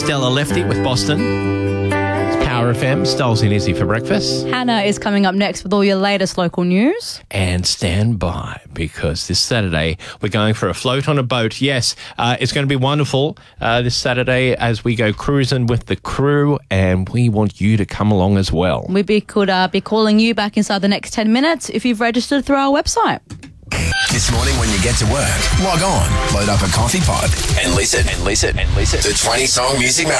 Stella Lefty with Boston. It's Power FM. Stoles in Izzy for breakfast. Hannah is coming up next with all your latest local news. And stand by, because this Saturday we're going for a float on a boat. Yes, it's going to be wonderful this Saturday as we go cruising with the crew, and we want you to come along as well. We could be calling you back inside the next 10 minutes if you've registered through our website. This morning when you get to work, log on, load up a coffee pod, and listen to 20 Song Music Marathon.